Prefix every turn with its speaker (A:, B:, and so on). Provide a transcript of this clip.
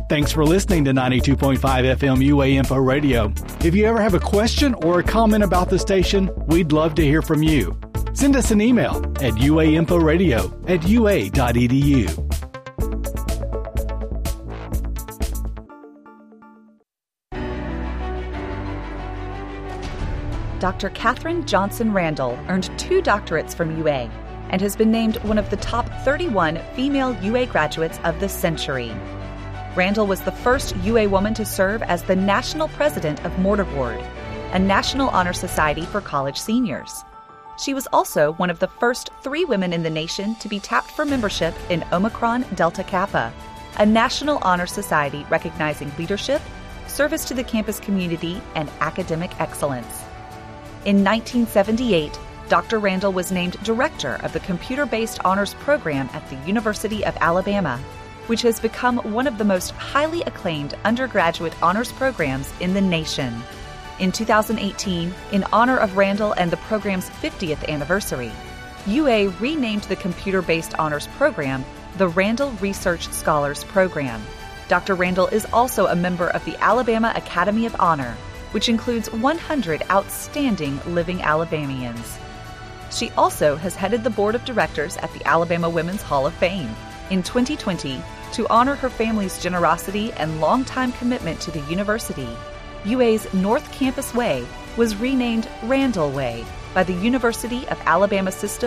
A: Thanks for listening to 92.5 FM UA Info Radio. If you ever have a question or a comment about the station, we'd love to hear from you. Send us an email at uainforadio@ua.edu.
B: Dr. Katherine Johnson Randall earned 2 doctorates from UA and has been named one of the top 31 female UA graduates of the century. Randall was the first UA woman to serve as the national president of Mortarboard, a national honor society for college seniors. She was also one of the first 3 women in the nation to be tapped for membership in Omicron Delta Kappa, a national honor society recognizing leadership, service to the campus community, and academic excellence. In 1978, Dr. Randall was named director of the Computer-Based Honors Program at the University of Alabama, which has become one of the most highly acclaimed undergraduate honors programs in the nation. In 2018, in honor of Randall and the program's 50th anniversary, UA renamed the Computer-Based Honors Program the Randall Research Scholars Program. Dr. Randall is also a member of the Alabama Academy of Honor, which includes 100 outstanding living Alabamians. She also has headed the board of directors at the Alabama Women's Hall of Fame. In 2020, to honor her family's generosity and longtime commitment to the university, UA's North Campus Way was renamed Randall Way by the University of Alabama System